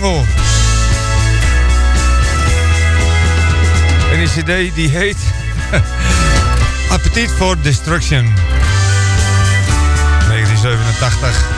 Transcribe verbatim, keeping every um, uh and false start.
Jungle. En die cd die heet Appetite for Destruction. negentien zevenentachtig.